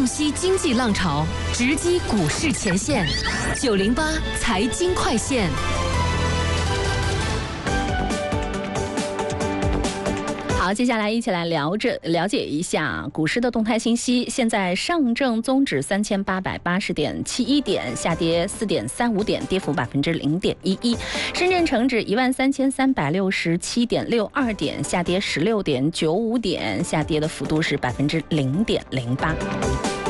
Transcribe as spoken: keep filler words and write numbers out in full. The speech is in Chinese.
洞悉经济浪潮，直击股市前线。九零八财经快线。 好，接下来一起来聊着了解一下股市的动态信息。现在上证综指三千八百八十点七一点，下跌四点三五点，跌幅百分之零点一一。深圳成指一万三千三百六十七点六二点，下跌十六点九五点，下跌的幅度是百分之零点零八。